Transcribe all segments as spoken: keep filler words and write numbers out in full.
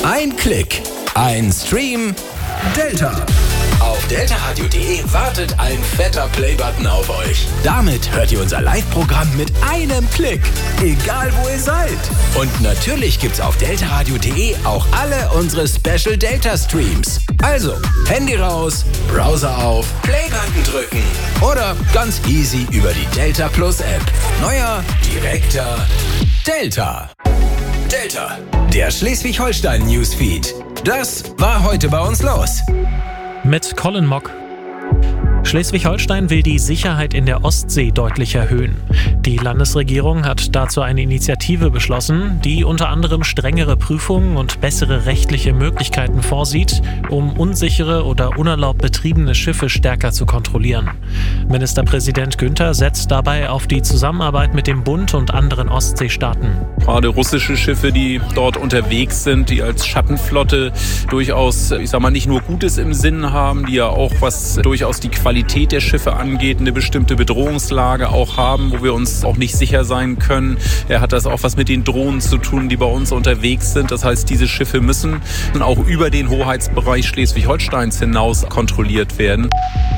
Ein Klick, ein Stream, Delta. Auf deltaradio punkt de wartet ein fetter Playbutton auf euch. Damit hört ihr unser Live-Programm mit einem Klick, egal wo ihr seid. Und natürlich gibt's auf deltaradio punkt de auch alle unsere Special Delta Streams. Also, Handy raus, Browser auf, Playbutton drücken oder ganz easy über die Delta Plus App. Neuer, direkter Delta. Delta, der Schleswig-Holstein Newsfeed. Das war heute bei uns los. Mit Colin Mock. Schleswig-Holstein will die Sicherheit in der Ostsee deutlich erhöhen. Die Landesregierung hat dazu eine Initiative beschlossen, die unter anderem strengere Prüfungen und bessere rechtliche Möglichkeiten vorsieht, um unsichere oder unerlaubt betriebene Schiffe stärker zu kontrollieren. Ministerpräsident Günther setzt dabei auf die Zusammenarbeit mit dem Bund und anderen Ostseestaaten. Gerade russische Schiffe, die dort unterwegs sind, die als Schattenflotte durchaus, ich sag mal, nicht nur Gutes im Sinn haben, die ja auch, was durchaus die Qualität der Schiffe angeht, eine bestimmte Bedrohungslage auch haben, wo wir uns auch nicht sicher sein können. Er hat das auch was mit den Drohnen zu tun, die bei uns unterwegs sind. Das heißt, diese Schiffe müssen auch über den Hoheitsbereich Schleswig-Holsteins hinaus kontrolliert werden.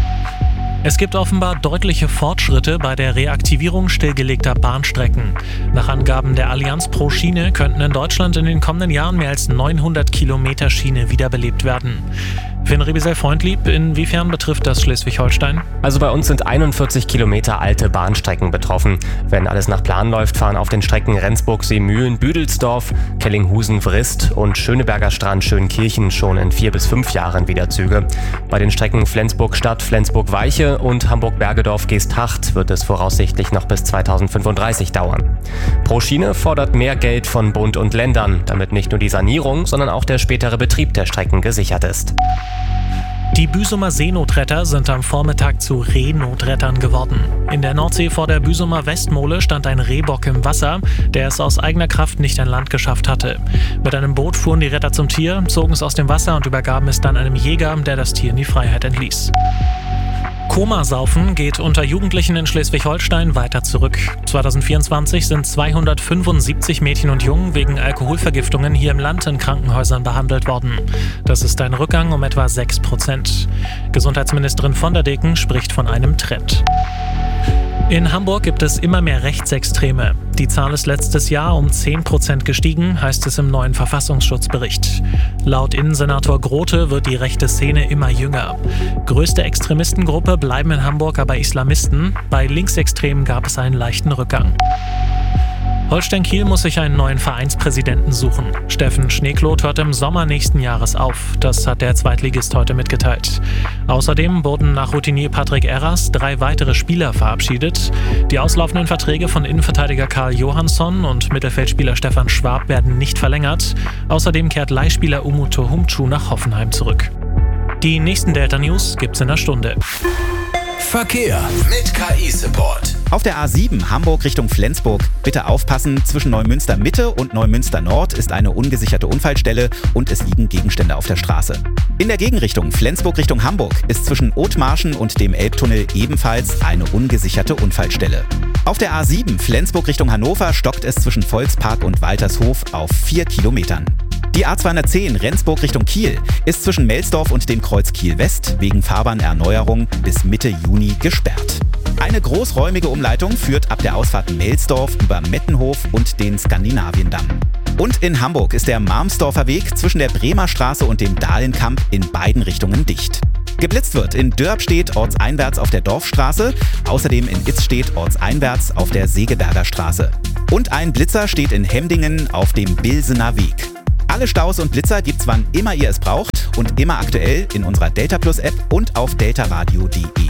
Es gibt offenbar deutliche Fortschritte bei der Reaktivierung stillgelegter Bahnstrecken. Nach Angaben der Allianz pro Schiene könnten in Deutschland in den kommenden Jahren mehr als neunhundert Kilometer Schiene wiederbelebt werden. Finn Rebisel-Freundlieb, inwiefern betrifft das Schleswig-Holstein? Also bei uns sind einundvierzig Kilometer alte Bahnstrecken betroffen. Wenn alles nach Plan läuft, fahren auf den Strecken Rendsburg-Seemühlen, Büdelsdorf, Kellinghusen-Vrist und Schöneberger Strand-Schönkirchen schon in vier bis fünf Jahren wieder Züge. Bei den Strecken Flensburg-Stadt, Flensburg-Weiche und Hamburg-Bergedorf-Geesthacht wird es voraussichtlich noch bis zweitausendfünfunddreißig dauern. Pro Schiene fordert mehr Geld von Bund und Ländern, damit nicht nur die Sanierung, sondern auch der spätere Betrieb der Strecken gesichert ist. Die Büsumer Seenotretter sind am Vormittag zu Reenotrettern geworden. In der Nordsee vor der Büsumer Westmole stand ein Rehbock im Wasser, der es aus eigener Kraft nicht an Land geschafft hatte. Mit einem Boot fuhren die Retter zum Tier, zogen es aus dem Wasser und übergaben es dann einem Jäger, der das Tier in die Freiheit entließ. Komasaufen geht unter Jugendlichen in Schleswig-Holstein weiter zurück. zweitausendvierundzwanzig sind zweihundertfünfundsiebzig Mädchen und Jungen wegen Alkoholvergiftungen hier im Land in Krankenhäusern behandelt worden. Das ist ein Rückgang um etwa sechs Prozent. Gesundheitsministerin von der Deken spricht von einem Trend. In Hamburg gibt es immer mehr Rechtsextreme. Die Zahl ist letztes Jahr um zehn Prozent gestiegen, heißt es im neuen Verfassungsschutzbericht. Laut Innensenator Grote wird die rechte Szene immer jünger. Größte Extremistengruppe bleiben in Hamburg aber Islamisten. Bei Linksextremen gab es einen leichten Rückgang. Holstein Kiel muss sich einen neuen Vereinspräsidenten suchen. Steffen Schneekloth hört im Sommer nächsten Jahres auf. Das hat der Zweitligist heute mitgeteilt. Außerdem wurden nach Routinier Patrick Erras drei weitere Spieler verabschiedet. Die auslaufenden Verträge von Innenverteidiger Karl Johansson und Mittelfeldspieler Stefan Schwab werden nicht verlängert. Außerdem kehrt Leihspieler Umuto Humchu nach Hoffenheim zurück. Die nächsten Delta News gibt's in einer Stunde. Verkehr mit K I-Support. Auf der A sieben Hamburg Richtung Flensburg bitte aufpassen, zwischen Neumünster Mitte und Neumünster Nord ist eine ungesicherte Unfallstelle und es liegen Gegenstände auf der Straße. In der Gegenrichtung Flensburg Richtung Hamburg ist zwischen Othmarschen und dem Elbtunnel ebenfalls eine ungesicherte Unfallstelle. Auf der A sieben Flensburg Richtung Hannover stockt es zwischen Volkspark und Waltershof auf vier Kilometern. Die A zweihundertzehn Rendsburg Richtung Kiel ist zwischen Melsdorf und dem Kreuz Kiel West wegen Fahrbahnerneuerung bis Mitte Juni gesperrt. Eine großräumige Umleitung führt ab der Ausfahrt Melsdorf über Mettenhof und den Skandinaviendamm. Und in Hamburg ist der Marmsdorfer Weg zwischen der Bremer Straße und dem Dahlenkamp in beiden Richtungen dicht. Geblitzt wird in Dörpstedt ortseinwärts auf der Dorfstraße, außerdem in Itzstedt ortseinwärts auf der Segeberger Straße. Und ein Blitzer steht in Hemdingen auf dem Bilsener Weg. Alle Staus und Blitzer gibt's wann immer ihr es braucht und immer aktuell in unserer Delta Plus App und auf deltaradio punkt de.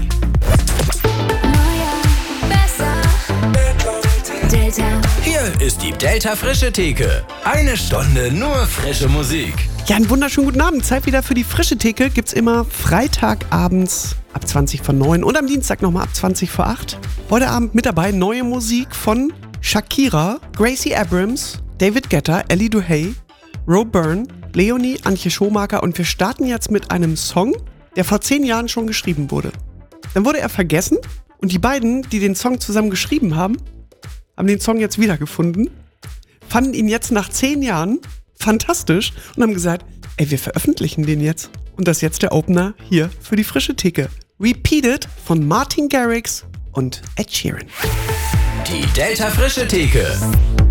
Delta. Hier ist die Delta Frische Theke. Eine Stunde nur frische Musik. Ja, einen wunderschönen guten Abend. Zeit wieder für die Frische Theke. Gibt's immer Freitagabends ab zwanzig vor neun und am Dienstag nochmal ab zwanzig vor acht. Heute Abend mit dabei neue Musik von Shakira, Gracie Abrams, David Guetta, Ellie Duhay, Ro Byrne, Leonie, Antje Schomaker und wir starten jetzt mit einem Song, der vor zehn Jahren schon geschrieben wurde. Dann wurde er vergessen und die beiden, die den Song zusammen geschrieben haben, haben den Song jetzt wiedergefunden, fanden ihn jetzt nach zehn Jahren fantastisch und haben gesagt, ey, wir veröffentlichen den jetzt. Und das ist jetzt der Opener hier für die frische Theke. Repeated von Martin Garrix und Ed Sheeran. Die Delta Frische Theke.